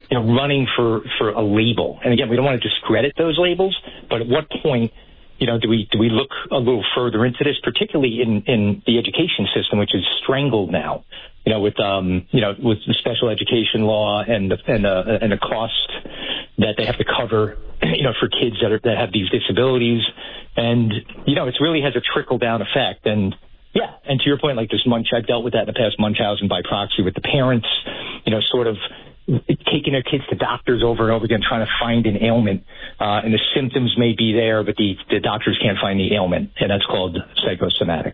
running for a label. And again, we don't want to discredit those labels, but at what point, do we look a little further into this, particularly in the education system, which is strangled now, with the special education law and the cost that they have to cover, for kids that have these disabilities. And, it really has a trickle-down effect. And, yeah, and to your point, like this I've dealt with that in the past, Munchausen by proxy, with the parents, sort of taking their kids to doctors over and over again, trying to find an ailment. And the symptoms may be there, but the doctors can't find the ailment. And that's called psychosomatic.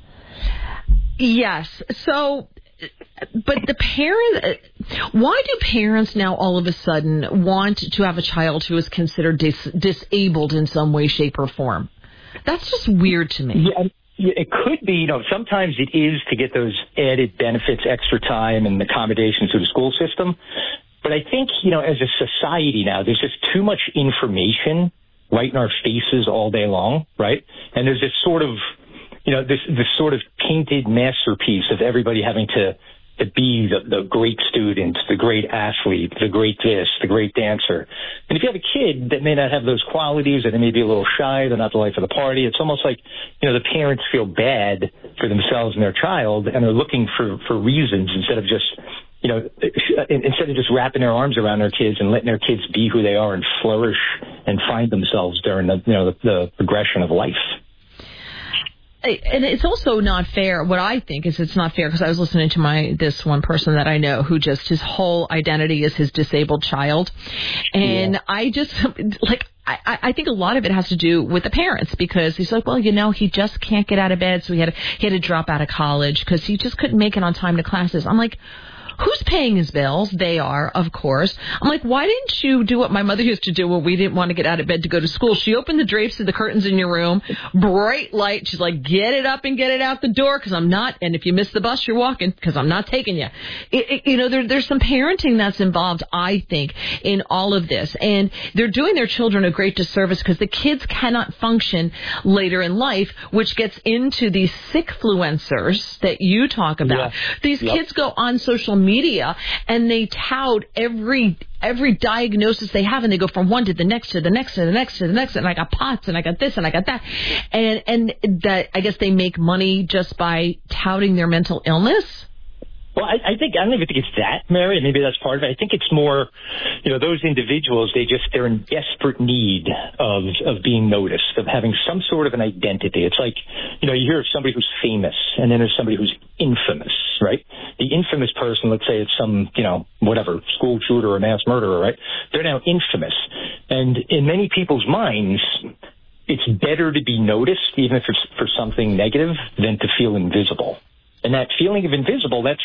Yes. So, but why do parents now all of a sudden want to have a child who is considered disabled in some way, shape, or form? That's just weird to me. Yeah. It could be, sometimes it is to get those added benefits, extra time, and accommodations to the school system. But I think, as a society now, there's just too much information right in our faces all day long, right? And there's this sort of, this sort of painted masterpiece of everybody having to be the great student, the great athlete, the great this, the great dancer. And if you have a kid that may not have those qualities, or they may be a little shy, they're not the life of the party, it's almost like, the parents feel bad for themselves and their child, and they're looking for reasons instead of just, instead of just wrapping their arms around their kids and letting their kids be who they are and flourish and find themselves during the progression of life. And it's also not fair. What I think is it's not fair, because I was listening to this one person that I know who just his whole identity is his disabled child. And yeah. I think a lot of it has to do with the parents, because he's like, well, he just can't get out of bed. So he had to drop out of college because he just couldn't make it on time to classes. I'm like, who's paying his bills? They are, of course. I'm like, why didn't you do what my mother used to do when we didn't want to get out of bed to go to school? She opened the drapes to the curtains in your room, bright light. She's like, get it up and get it out the door, because I'm not. And if you miss the bus, you're walking, because I'm not taking you. There's some parenting that's involved, I think, in all of this. And they're doing their children a great disservice, because the kids cannot function later in life, which gets into these sickfluencers that you talk about. Yeah. These kids go on social media and they tout every diagnosis they have, and they go from one to the next to the next to the next to the next, and I got POTS and I got this and I got that, and that I guess they make money just by touting their mental illness. Well, I don't even think it's that, Mary. Maybe that's part of it. I think it's more, those individuals, they're in desperate need of being noticed, of having some sort of an identity. It's like, you hear of somebody who's famous, and then there's somebody who's infamous, right? The infamous person, let's say it's some, whatever, school shooter or mass murderer, right? They're now infamous. And in many people's minds, it's better to be noticed, even if it's for something negative, than to feel invisible. And that feeling of invisible, that's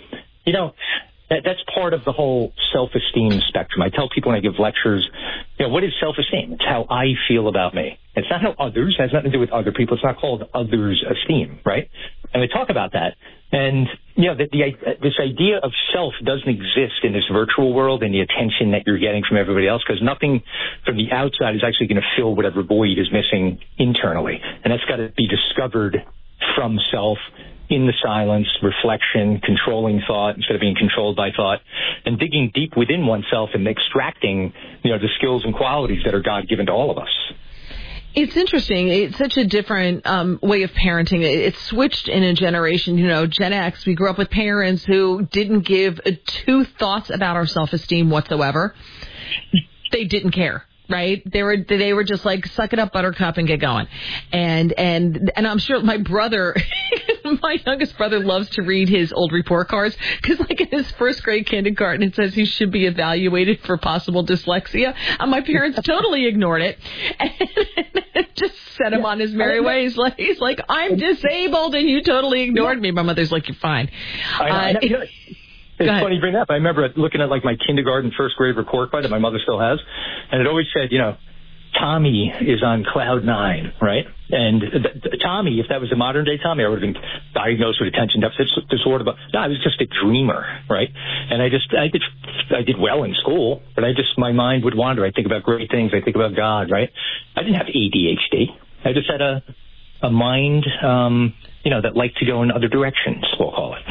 part of the whole self-esteem spectrum. I tell people when I give lectures, what is self-esteem? It's how I feel about me. It's not how others, it has nothing to do with other people. It's not called others' esteem, right? And we talk about that. And, this idea of self doesn't exist in this virtual world and the attention that you're getting from everybody else, because nothing from the outside is actually going to fill whatever void is missing internally. And that's got to be discovered from self, in the silence, reflection, controlling thought instead of being controlled by thought, and digging deep within oneself and extracting, the skills and qualities that are God-given to all of us. It's interesting. It's such a different way of parenting. It's switched in a generation. Gen X, we grew up with parents who didn't give two thoughts about our self-esteem whatsoever. They didn't care. Right? They were just like, suck it up, buttercup, and get going. And I'm sure my brother, my youngest brother, loves to read his old report cards, because like in his first grade kindergarten, it says he should be evaluated for possible dyslexia. And my parents totally ignored it and just set him on his merry way. He's like, I'm disabled and you totally ignored me. My mother's like, you're fine. It's funny you bring that up. I remember looking at my kindergarten, first grade report card that my mother still has, and it always said, Tommy is on cloud 9, right? And Tommy, if that was a modern day Tommy, I would have been diagnosed with attention deficit disorder. But no, I was just a dreamer, right? And I did well in school, but my mind would wander. I think about great things. I think about God, right? I didn't have ADHD. I just had a mind, that liked to go in other directions, we'll call it.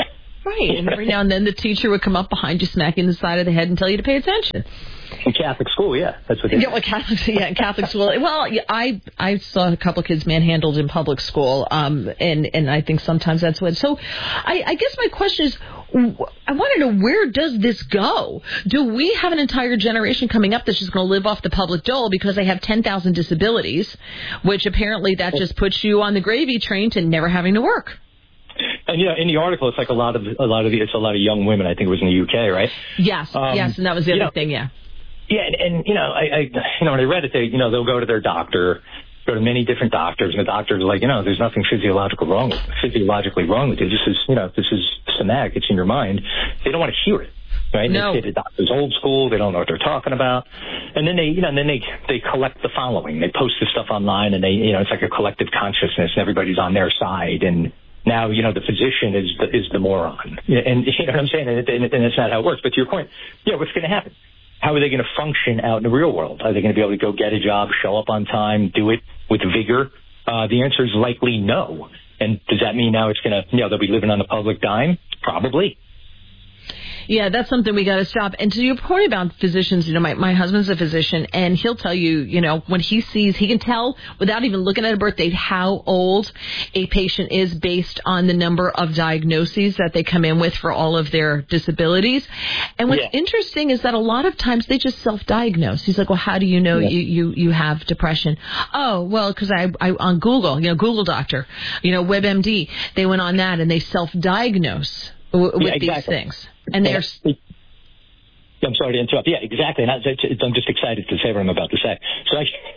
Right, and every now and then the teacher would come up behind you, smack you in the side of the head, and tell you to pay attention. In Catholic school, yeah, that's what they do. Yeah, in Catholic school. Well, I saw a couple of kids manhandled in public school, and I think sometimes that's what. So, I guess my question is, I want to know, where does this go? Do we have an entire generation coming up that's just going to live off the public dole because they have 10,000 disabilities, which apparently that just puts you on the gravy train to never having to work? And in the article, it's like a lot of young women. I think it was in the UK, right? Yes, and that was the other thing, yeah. Yeah, and I when I read it, they'll go to their doctor, go to many different doctors, and the doctors are like, there's nothing physiologically wrong with you. This is somatic. It's in your mind. They don't want to hear it, right? No. They say the doctor's old school. They don't know what they're talking about, and then they collect the following. They post this stuff online, and it's like a collective consciousness, and everybody's on their side, and now, the physician is the moron. And you know what I'm saying? And it's not how it works. But to your point, what's going to happen? How are they going to function out in the real world? Are they going to be able to go get a job, show up on time, do it with vigor? The answer is likely no. And does that mean now it's going to, they'll be living on a public dime? Probably. Yeah, that's something we got to stop. And to your point about physicians, my husband's a physician, and he'll tell you, when he can tell without even looking at a birth date how old a patient is based on the number of diagnoses that they come in with for all of their disabilities. And what's interesting is that a lot of times they just self-diagnose. He's like, well, how do you know you have depression? Oh, well, because I on Google, Google Doctor, WebMD, they went on that and they self-diagnose with these things. And I'm sorry to interrupt. Yeah, exactly. And I'm just excited to say what I'm about to say. So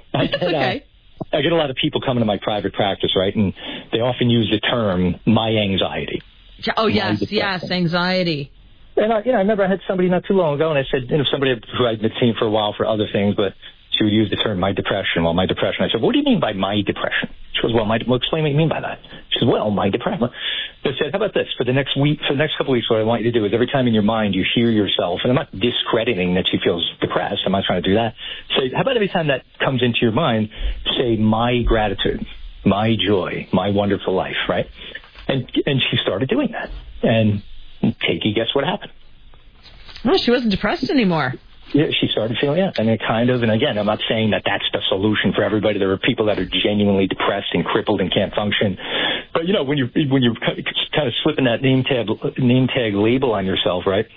I get a lot of people coming to my private practice, right? And they often use the term "my anxiety." Oh, yes, anxiety. And I remember I had somebody not too long ago, and I said, somebody who I'd been seeing for a while for other things, but she would use the term "my depression." Well, my depression. I said, "What do you mean by my depression?" She goes, "Well, explain what you mean by that." She says, "Well, my depression." I said, "How about this? For the next couple of weeks, what I want you to do is every time in your mind you hear yourself, and I'm not discrediting that she feels depressed. I'm not trying to do that. Say, how about every time that comes into your mind, say my gratitude, my joy, my wonderful life, right?" And she started doing that, and take a guess what happened. Well, she wasn't depressed anymore. Yeah, she started feeling, and again, I'm not saying that that's the solution for everybody. There are people that are genuinely depressed and crippled and can't function. But, when you're kind of slipping that name tag label on yourself, right?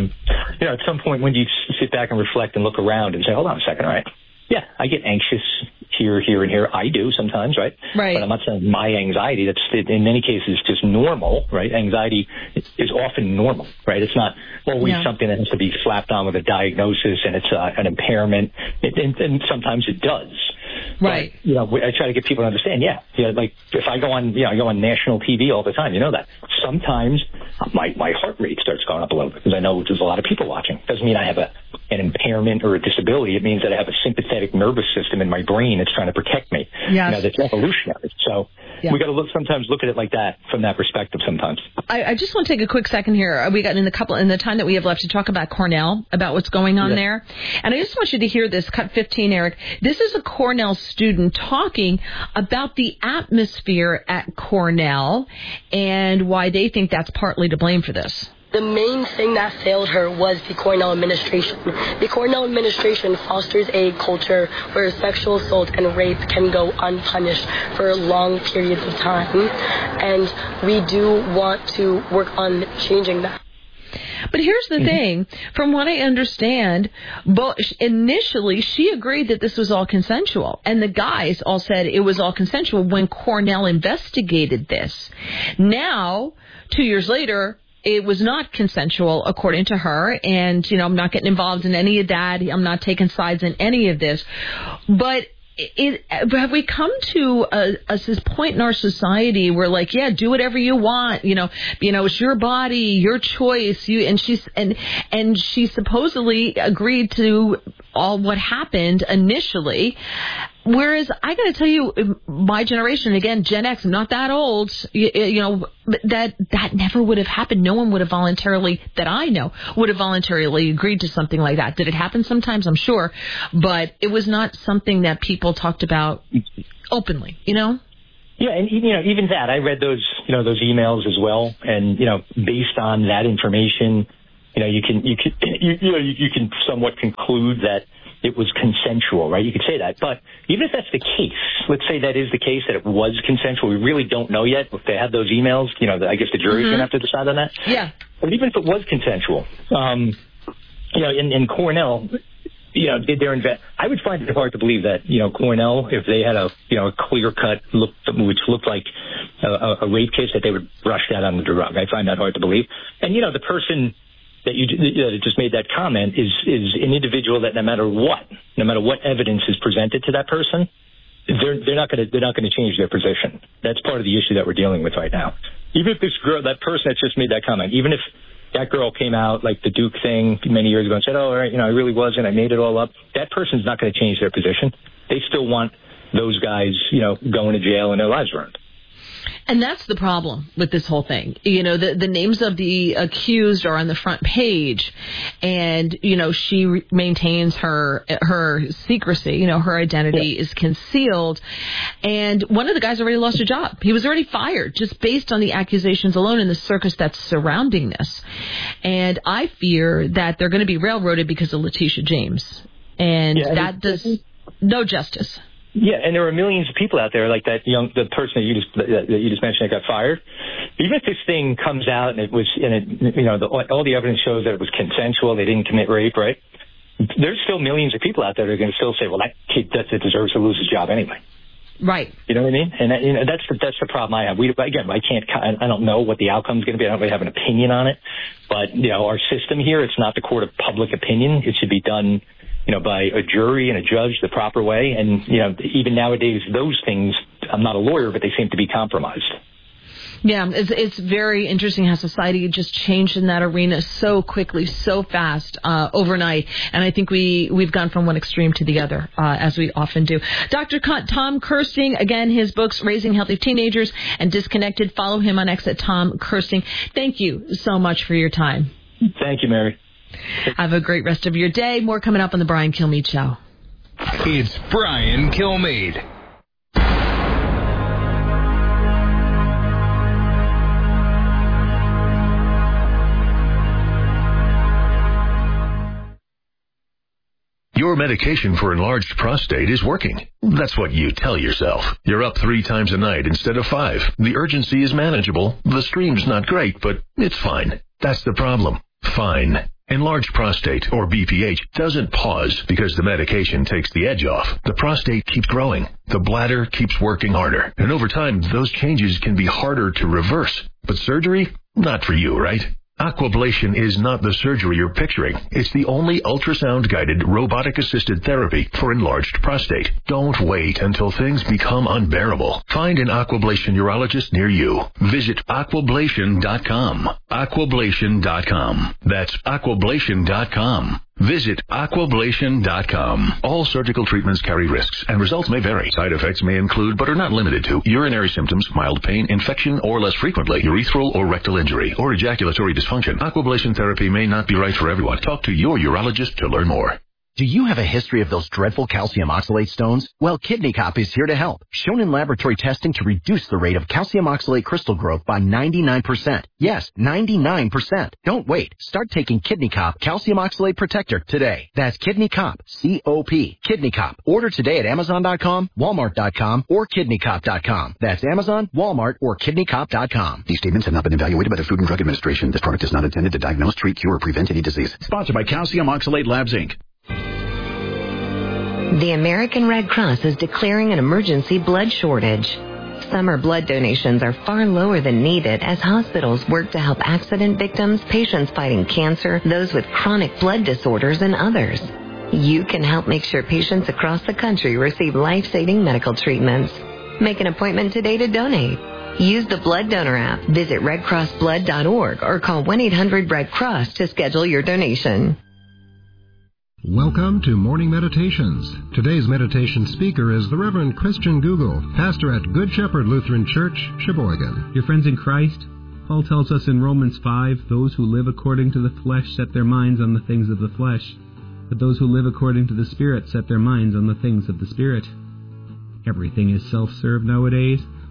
At some point when you sit back and reflect and look around and say, hold on a second, all right? Yeah, I get anxious here, and here. I do sometimes, right? Right. But I'm not saying my anxiety. That's in many cases just normal, right? Anxiety is often normal, right? It's not always something that has to be slapped on with a diagnosis and it's an impairment. And sometimes it does. Right. But, I try to get people to understand. Like if I go on, I go on national TV all the time. You know that sometimes my heart rate starts going up a little bit because I know there's a lot of people watching. Doesn't mean I have an impairment or a disability. It means that I have a sympathetic nervous system in my brain that's trying to protect me. Yes. That's evolutionary. So we got to sometimes look at it like that from that perspective sometimes. I just want to take a quick second here. We got in the time that we have left to talk about Cornell, about what's going on there. And I just want you to hear this, cut 15, Eric. This is a Cornell student talking about the atmosphere at Cornell and why they think that's partly to blame for this. The main thing that failed her was the Cornell administration. The Cornell administration fosters a culture where sexual assault and rape can go unpunished for long periods of time. And we do want to work on changing that. But here's the thing. From what I understand, initially she agreed that this was all consensual. And the guys all said it was all consensual when Cornell investigated this. Now, 2 years later, it was not consensual, according to her. And, I'm not getting involved in any of that. I'm not taking sides in any of this. But have we come to this point in our society where, like, do whatever you want, it's your body, your choice, and she supposedly agreed to all what happened initially. Whereas I got to tell you, my generation, again, Gen X, I'm not that old, that never would have happened. No one would have voluntarily, that I know, would have voluntarily agreed to something like that. Did it happen sometimes? I'm sure. But it was not something that people talked about openly, Yeah, and even that, I read those emails as well, and based on that information, you can somewhat conclude that it was consensual, right? You could say that, but even if that's the case, let's say that is the case, that it was consensual. We really don't know yet if they have those emails. I guess the jury's going to have to decide on that. Yeah. But even if it was consensual, in Cornell, did their I would find it hard to believe that Cornell, if they had a clear cut look, which looked like a rape case, that they would rush that on the drug. I find that hard to believe. And the person that that just made that comment is an individual that no matter what evidence is presented to that person, they're not going to change their position. That's part of the issue that we're dealing with right now. Even if that person that just made that comment, even if that girl came out like the Duke thing many years ago and said, "Oh, all right, I really wasn't. I made it all up." That person's not going to change their position. They still want those guys, going to jail and their lives ruined. And that's the problem with this whole thing. The names of the accused are on the front page, and she maintains her secrecy. Her identity is concealed, and one of the guys already lost a job. He was already fired just based on the accusations alone and the circus that's surrounding this. And I fear that they're going to be railroaded because of Letitia James, and that does no justice. Yeah, and there are millions of people out there like that. The person that you just mentioned that got fired. Even if this thing comes out and all the evidence shows that it was consensual, they didn't commit rape, right? There's still millions of people out there that are going to still say, "Well, that kid deserves to lose his job anyway." Right. You know what I mean? And that's the problem I have. I don't know what the outcome is going to be. I don't really have an opinion on it. But our system here, it's not the court of public opinion. It should be done by a jury and a judge the proper way. And, even nowadays, those things, I'm not a lawyer, but they seem to be compromised. Yeah, it's very interesting how society just changed in that arena so quickly, so fast, overnight. And I think we've gone from one extreme to the other, as we often do. Dr. Tom Kersting, again, his books, Raising Healthy Teenagers and Disconnected. Follow him on X at Tom Kersting. Thank you so much for your time. Thank you, Mary. Have a great rest of your day. More coming up on the Brian Kilmeade Show. It's Brian Kilmeade. Your medication for enlarged prostate is working. That's what you tell yourself. You're up 3 times a night instead of 5. The urgency is manageable. The stream's not great, but it's fine. That's the problem. Fine. Enlarged prostate, or BPH, doesn't pause because the medication takes the edge off. The prostate keeps growing. The bladder keeps working harder. And over time, those changes can be harder to reverse. But surgery? Not for you, right? Aquablation is not the surgery you're picturing. It's the only ultrasound-guided, robotic-assisted therapy for enlarged prostate. Don't wait until things become unbearable. Find an Aquablation urologist near you. Visit aquablation.com. Aquablation.com. That's aquablation.com. Visit aquablation.com. All surgical treatments carry risks, and results may vary. Side effects may include, but are not limited to, urinary symptoms, mild pain, infection, or less frequently, urethral or rectal injury, or ejaculatory dysfunction. Aquablation therapy may not be right for everyone. Talk to your urologist to learn more. Do you have a history of those dreadful calcium oxalate stones? Well, Kidney Cop is here to help. Shown in laboratory testing to reduce the rate of calcium oxalate crystal growth by 99%. Yes, 99%. Don't wait. Start taking Kidney Cop Calcium Oxalate Protector today. That's Kidney Cop, C-O-P. Kidney Cop. Order today at Amazon.com, Walmart.com, or KidneyCop.com. That's Amazon, Walmart, or KidneyCop.com. These statements have not been evaluated by the Food and Drug Administration. This product is not intended to diagnose, treat, cure, or prevent any disease. Sponsored by Calcium Oxalate Labs, Inc. The American Red Cross is declaring an emergency blood shortage. Summer blood donations are far lower than needed as hospitals work to help accident victims, patients fighting cancer, those with chronic blood disorders, and others. You can help make sure patients across the country receive life-saving medical treatments. Make an appointment today to donate. Use the Blood Donor app, visit redcrossblood.org, or call 1-800-RED-CROSS to schedule your donation. Welcome to Morning Meditations. Today's meditation speaker is the Reverend Christian Google, pastor at Good Shepherd Lutheran Church, Sheboygan. Dear friends in Christ, Paul tells us in Romans 5, those who live according to the flesh set their minds on the things of the flesh, but those who live according to the Spirit set their minds on the things of the Spirit. Everything is self-served nowadays.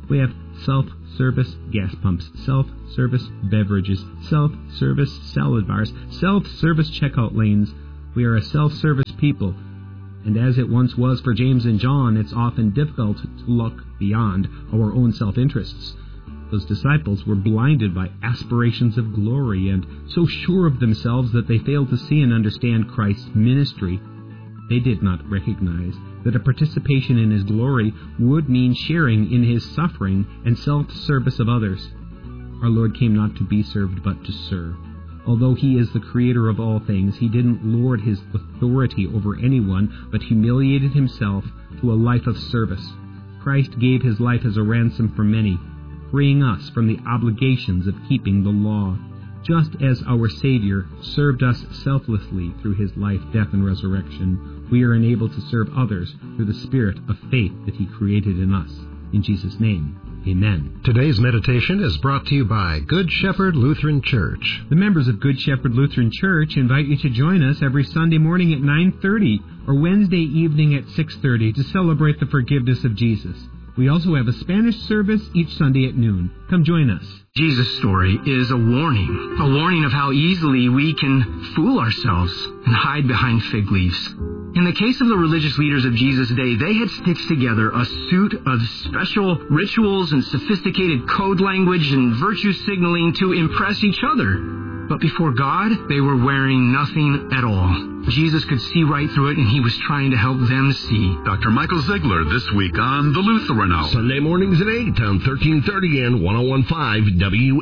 We have self-service gas pumps, self-service beverages, self-service salad bars, self-service checkout lanes. We are a self-service people. And as it once was for James and John, it's often difficult to look beyond our own self-interests. Those disciples were blinded by aspirations of glory and so sure of themselves that they failed to see and understand Christ's ministry. They did not recognize that a participation in His glory would mean sharing in His suffering and self-service of others. Our Lord came not to be served, but to serve. Although He is the creator of all things, He didn't lord His authority over anyone, but humiliated Himself to a life of service. Christ gave His life as a ransom for many, freeing us from the obligations of keeping the law, just as our Savior served us selflessly through His life, death, and resurrection. We are enabled to serve others through the spirit of faith that He created in us. In Jesus' name, amen. Today's meditation is brought to you by Good Shepherd Lutheran Church. The members of Good Shepherd Lutheran Church invite you to join us every Sunday morning at 9:30 or Wednesday evening at 6:30 to celebrate the forgiveness of Jesus. We also have a Spanish service each Sunday at noon. Come join us. Jesus' story is a warning of how easily we can fool ourselves and hide behind fig leaves. In the case of the religious leaders of Jesus' day, they had stitched together a suit of special rituals and sophisticated code language and virtue signaling to impress each other. But before God, they were wearing nothing at all. Jesus could see right through it, and He was trying to help them see. Dr. Michael Ziegler this week on The Lutheran Hour. Sunday mornings at 8 on 1330 and 1015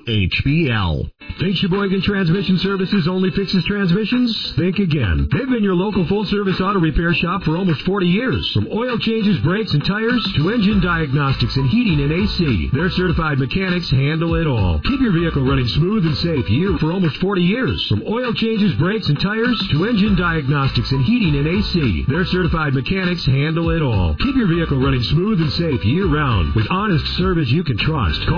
WHBL. Think Sheboygan Transmission Services only fixes transmissions? Think again. They've been your local full-service auto repair shop for almost 40 years. From oil changes, brakes, and tires to engine diagnostics and heating and AC, their certified mechanics handle it all. Keep your vehicle running smooth and safe here for almost 40 years. From oil changes, brakes, and tires to engine diagnostics and heating and AC, their certified mechanics handle it all. Keep your vehicle running smooth and safe year-round with honest service you can trust. Call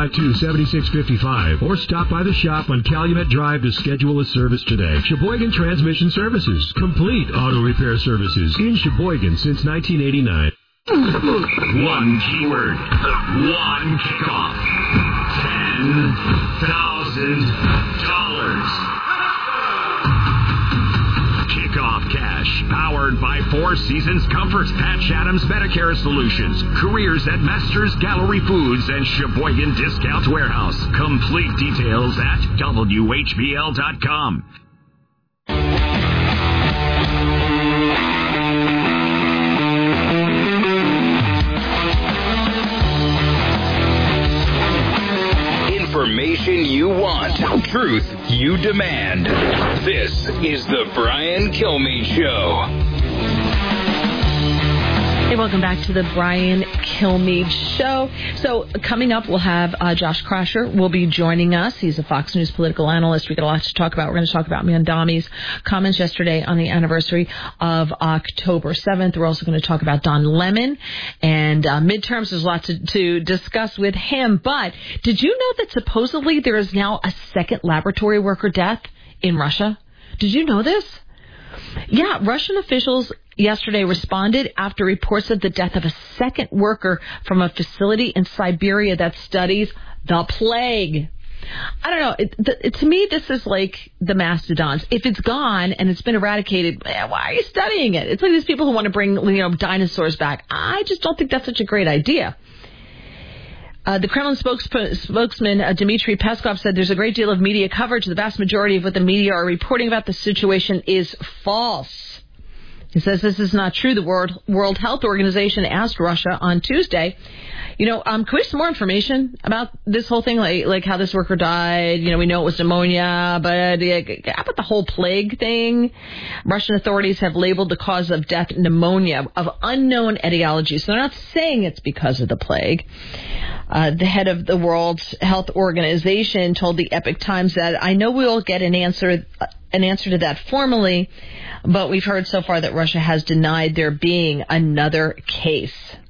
452-7655 or stop by the shop on Calumet Drive to schedule a service today. Sheboygan Transmission Services. Complete auto repair services in Sheboygan since 1989. One keyword. One kickoff. $10,000. Kickoff Cash, powered by Four Seasons Comforts, Patch Adams Medicare Solutions, careers at Mester's Gallery Foods and Sheboygan Discount Warehouse. Complete details at WHBL.com. Information you want, truth you demand. This is the Brian Kilmeade Show. Hey, welcome back to the Brian Kilmeade Show. So coming up, we'll have Josh Crasher will be joining us. He's a Fox News political analyst. We got a lot to talk about. We're going to talk about Mandami's comments yesterday on the anniversary of October 7th. We're also going to talk about Don Lemon and midterms. There's lots to discuss with him. But did you know that supposedly there is now a second laboratory worker death in Russia? Did you know this? Yeah, Russian officials yesterday responded after reports of the death of a second worker from a facility in Siberia that studies the plague. I don't know. To me, this is like the mastodons. If it's gone and it's been eradicated, why are you studying it? It's like these people who want to bring dinosaurs back. I just don't think that's such a great idea. The Kremlin spokesman Dmitry Peskov said there's a great deal of media coverage. The vast majority of what the media are reporting about the situation is false. He says this is not true. The World Health Organization asked Russia on Tuesday, can we have some more information about this whole thing, like how this worker died? We know it was pneumonia, but how about the whole plague thing? Russian authorities have labeled the cause of death pneumonia of unknown etiology, so they're not saying it's because of the plague. The head of the World Health Organization told the Epoch Times that I know we'll get an answer to that formally, but we've heard so far that Russia has denied there being another case.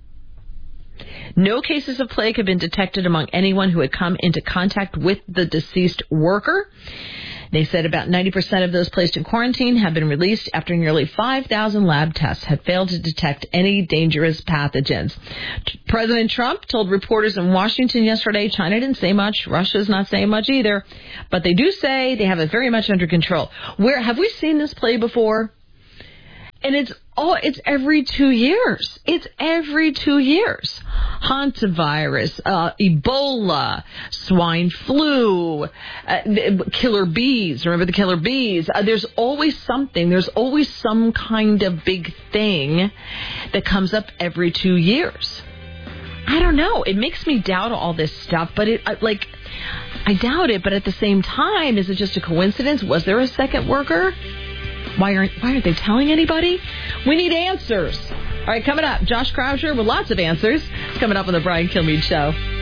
No cases of plague have been detected among anyone who had come into contact with the deceased worker. They said about 90% of those placed in quarantine have been released after nearly 5,000 lab tests had failed to detect any dangerous pathogens. President Trump told reporters in Washington yesterday China didn't say much. Russia's not saying much either. But they do say they have it very much under control. Where have we seen this play before? And it's every 2 years. It's every 2 years. Hantavirus, Ebola, swine flu, killer bees. Remember the killer bees? There's always something. There's always some kind of big thing that comes up every 2 years. I don't know. It makes me doubt all this stuff, but I doubt it. But at the same time, is it just a coincidence? Was there a second worker? Why aren't they telling anybody? We need answers. All right, coming up, Josh Krauser with lots of answers. It's coming up on the Brian Kilmeade Show.